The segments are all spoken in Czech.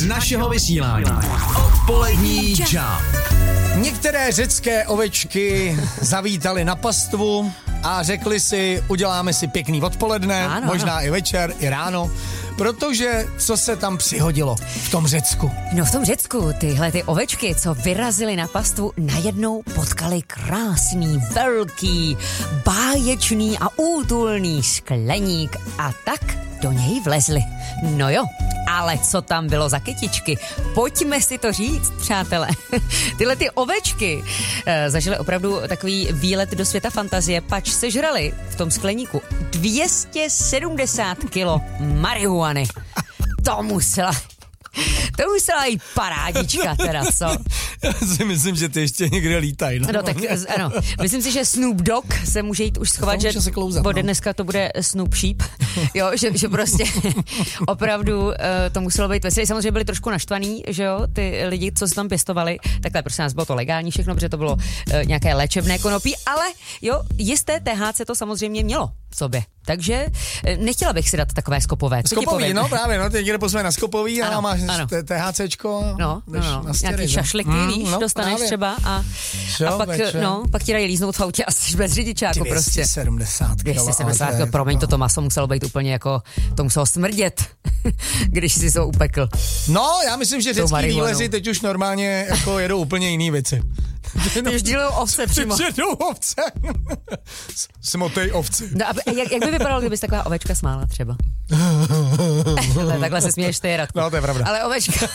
z našeho vysílání. Odpolední Jump. Některé řecké ovečky zavítaly na pastvu a řekli si, uděláme si pěkný odpoledne, ano, možná i večer, i ráno, protože co se tam přihodilo v tom Řecku? No v tom Řecku tyhle ty ovečky, co vyrazily na pastvu, najednou potkali krásný, velký, báječný a útulný skleník a tak do něj vlezli. No jo, ale co tam bylo za kytičky? Pojďme si to říct, přátelé. Tyhle ty ovečky zažily opravdu takový výlet do světa fantazie, pač sežrali v tom skleníku 270 kilo marihuany. To musela jít parádička teda, co? Já si myslím, že ty ještě někde lítají. No tak ano, myslím si, že Snoop Dogg se může jít už schovat, že bude dneska to bude Snoop Sheep, jo, že prostě opravdu to muselo být veselý. Samozřejmě byli trošku naštvaný, že jo, ty lidi, co se tam pěstovali, takhle prostě nás bylo to legální všechno, protože to bylo nějaké léčebné konopí, ale jo, jisté THC to samozřejmě mělo v sobě. Takže nechtěla bych si dát takové skopové. Skopový, no právě, no, ty někde pozve na skopový a máš THCčko. No, nějaký šašliky, víš, dostaneš třeba a pak ti dají líznout v autě a jsi bez řidičáku prostě. 270 kg. Promiň, to maso muselo být úplně jako, to muselo smrdět, když jsi to upekl. No, já myslím, že řecký výlezy teď už normálně jako jedou úplně jiný věci. Když dílou ovce přímo. Jedou ovce. Smotej ovci. No, jak by vypadalo, kdyby taková ovečka smála třeba? Takhle se směješ ty, Radku. No, to je pravda. Ale ovečka.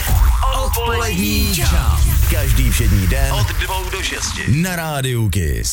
Odpolední Jump. Každý všední den od 2 do 6 na Rádiu Kiss.